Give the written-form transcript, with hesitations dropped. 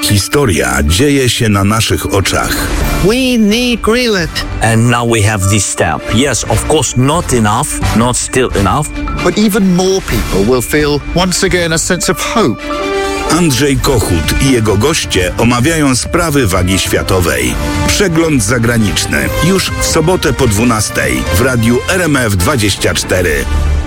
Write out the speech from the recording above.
Historia dzieje się na naszych oczach. We need Greenland. And now we have this step. Yes, of course, not enough, not still enough. But even more people will feel once again a sense of hope. Andrzej Kochut i jego goście omawiają sprawy wagi światowej. Przegląd zagraniczny już w sobotę po 12:00 w radiu RMF 24.